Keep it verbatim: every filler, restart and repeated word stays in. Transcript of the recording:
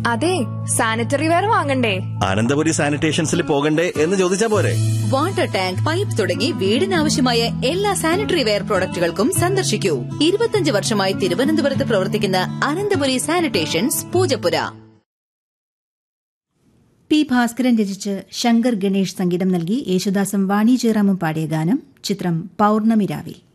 അതെ, sanitary ware വാങ്ങണ്ടേ? അനന്തപുരി സാനിറ്റേഷൻസിൽ പോകണ്ടേ എന്ന് ചോദിച്ചാ പോരെ? വാട്ടർ ടാങ്ക്, പൈപ്പ് തുടങ്ങി വീടിനാവശ്യമായ എല്ലാ സാനിറ്ററി വെയർ പ്രോഡക്റ്റുകൾക്കും സന്ദർശിക്കൂ. ഇരുപത്തിയഞ്ച് വർഷമായി തിരുവനന്തപുരത്ത് പ്രവർത്തിക്കുന്ന അനന്തപുരി സാനിറ്റേഷൻസ്, പൂജപ്പുര. പി ഭാസ്കരൻ രചിച്ച് ശങ്കർ ഗണേഷ് സംഗീതം നൽകി യേശുദാസും വാണി ജയറാമും പാടിയ ഗാനം. ചിത്രം പൌർണമി രാവിൽ.